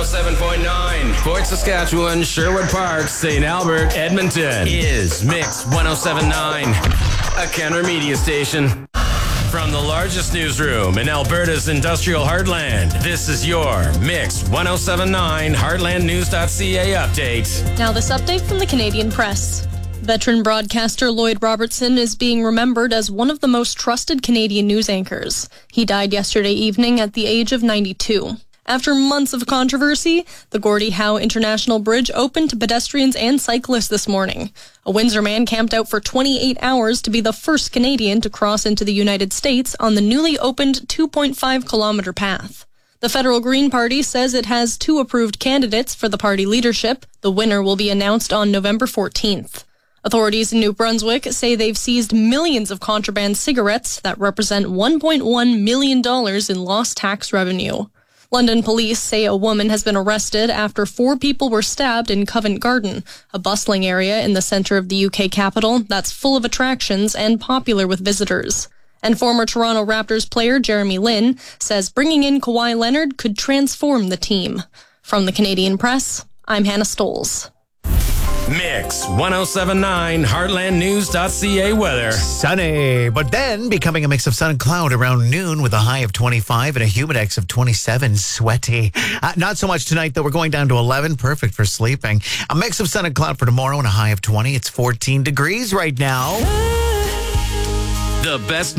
107.9. Fort Saskatchewan, Sherwood Park, St. Albert, Edmonton is Mix 107.9, a Kenner media station. From the largest newsroom in Alberta's industrial heartland, this is your Mix 107.9 HeartlandNews.ca update. Now this update from the Canadian Press. Veteran broadcaster Lloyd Robertson is being remembered as one of the most trusted Canadian news anchors. He died yesterday evening at the age of 92. After months of controversy, the Gordie Howe International Bridge opened to pedestrians and cyclists this morning. A Windsor man camped out for 28 hours to be the first Canadian to cross into the United States on the newly opened 2.5-kilometer path. The Federal Green Party says it has 2 approved candidates for the party leadership. The winner will be announced on November 14th. Authorities in New Brunswick say they've seized millions of contraband cigarettes that represent $1.1 million in lost tax revenue. London police say a woman has been arrested after 4 people were stabbed in Covent Garden, a bustling area in the centre of the UK capital that's full of attractions and popular with visitors. And former Toronto Raptors player Jeremy Lin says bringing in Kawhi Leonard could transform the team. From the Canadian Press, I'm Hannah Stoles. Mix 107.9 HeartlandNews.ca weather. Sunny, but then becoming a mix of sun and cloud around noon with a high of 25 and a humidex of 27. Sweaty. Not so much tonight, though. We're going down to 11. Perfect for sleeping. A mix of sun and cloud for tomorrow and a high of 20. It's 14 degrees right now. The best